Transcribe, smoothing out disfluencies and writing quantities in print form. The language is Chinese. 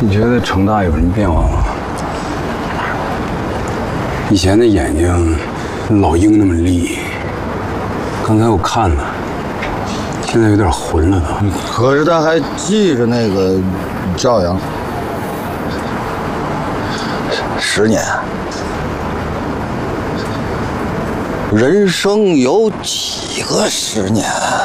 你觉得程大有什么变化吗？以前的眼睛老鹰那么利，刚才我看了，现在有点浑了都。 可是他还记着那个赵阳。10年，人生有几个10年？